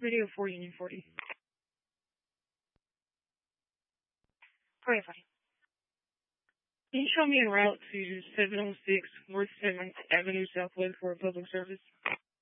Radio 4 Union 40. Go ahead, buddy. Can you show me en route to 706 North 7th Avenue Southwest for a public service?